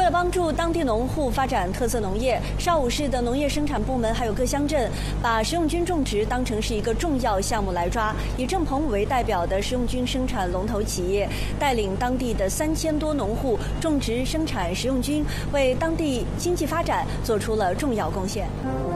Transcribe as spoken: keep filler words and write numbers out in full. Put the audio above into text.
了帮助当地农户发展特色农业，邵武市的农业生产部门还有各乡镇把食用菌种植当成是一个重要项目来抓。以郑鹏武为代表的食用菌生产龙头企业，带领当地的三千多农户种植生产食用菌，为当地经济发展做出了重要贡献。